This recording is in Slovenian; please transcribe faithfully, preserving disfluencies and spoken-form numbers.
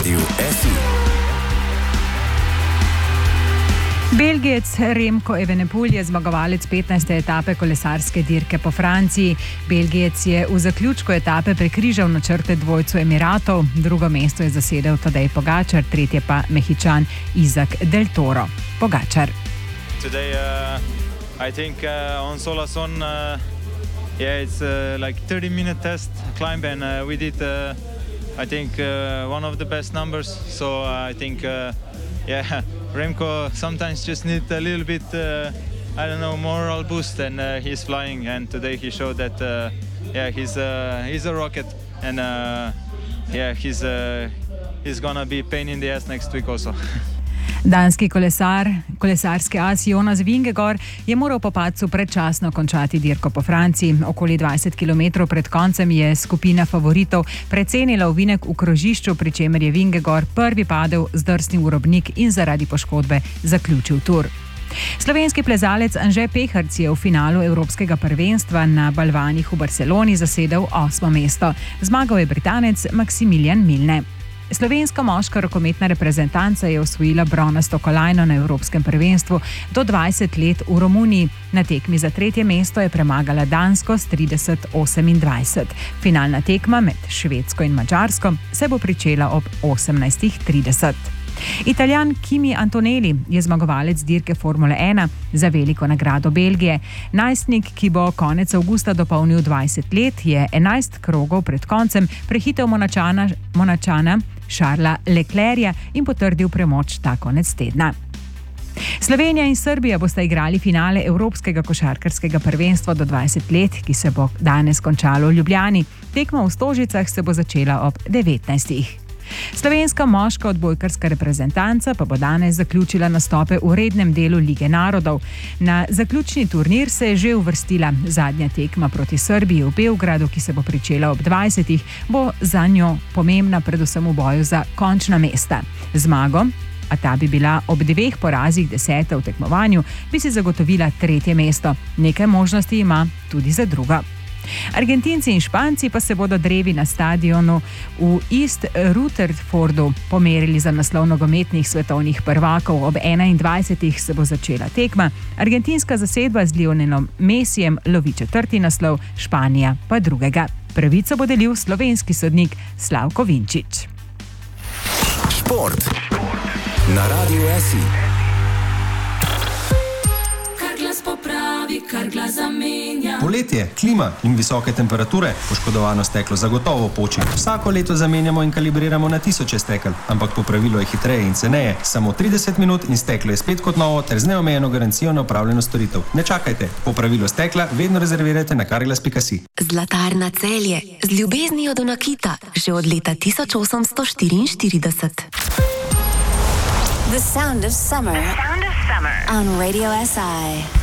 Radiu S I. Belgijec Remco Evenepoel je zmagovalec petnajste etape kolesarske dirke po Franciji. Belgijec je v zaključku etape prekrižal načrte dvojcu Emiratov, drugo mesto je zasedel Tadej Pogačar, tretje pa Mehičan Izak del Toro. Pogačar. Today uh, I think uh, on Solason uh, yeah it's uh, like thirty minute test climb and uh, we did uh, I think uh, one of the best numbers, so uh, I think uh, yeah Remco sometimes just need a little bit, uh, I don't know, moral boost, and uh, he's flying. And today he showed that, uh, yeah, he's uh, he's a rocket, and uh, yeah, he's uh, he's gonna be pain in the ass next week also. Danski kolesar, kolesarski as Jonas Vingegaard je moral po padcu predčasno končati dirko po Franciji. Okoli dvajset kilometrov pred koncem je skupina favoritov precenila ovinek v krožišču, pri čemer je Vingegaard prvi padel, zdrsnil v robnik in zaradi poškodbe zaključil tur. Slovenski plezalec Anže Peharc je v finalu Evropskega prvenstva na balvanih v Barceloni zasedel osmo mesto. Zmagal je Britanec Maximilian Milne. Slovenska moška rokometna reprezentanca je osvojila bronasto kolajno na Evropskem prvenstvu do dvajset let v Romuniji. Na tekmi za tretje mesto je premagala Dansko s trideset osemindvajset. Finalna tekma med Švedsko in Madžarsko se bo pričela ob osemnajst trideset. Italijan Kimi Antonelli je zmagovalec dirke Formule ena za veliko nagrado Belgije. Najstnik, ki bo konec avgusta dopolnil dvajset let, je enajst krogov pred koncem prehitel Monačana, Monačana Charlesa Leclerca in potrdil premoč ta konec tedna. Slovenija in Srbija bosta igrali finale Evropskega košarkarskega prvenstva do dvajset let, ki se bo danes končalo v Ljubljani. Tekma v Stožicah se bo začela ob devetnajstih. Slovenska moška odbojkarska reprezentanca pa bo danes zaključila nastope v rednem delu Lige narodov. Na zaključni turnir se je že uvrstila. Zadnja tekma proti Srbiji v Beogradu, ki se bo pričela ob dvajsetih, bo za njo pomembna predvsem v boju za končna mesta. Zmago, a ta bi bila ob dveh porazih deseta v tekmovanju, bi si zagotovila tretje mesto. Nekaj možnosti ima tudi za druga. Argentinci in Španci pa se bodo drevi na stadionu v East Rutherfordu pomerili za naslov nogometnih svetovnih prvakov. Ob enaindvajsetih se bo začela tekma. Argentinska zasedba z Lionelom Messijem lovi četrti naslov, Španija pa drugega. Pravico bo delil slovenski sodnik Slavko Vinčič. Šport na Radiu S I. Kar glas zamenja. Poletje, klima in visoke temperature, poškodovano steklo zagotovo poči. Vsako leto zamenjamo in kalibriramo na tisoče stekel, ampak po pravilu je hitreje in ceneje. Samo trideset minut in steklo je spet kot novo ter z neomejeno garancijo na opravljeno storitev. Ne čakajte, po pravilu stekla vedno rezervirajte na carglass pika si. Zlatarna Celje, z ljubeznijo do nakita, že od leta tisoč osemsto štiriinštirideset. The sound of summer, the sound of summer. On Radio S I.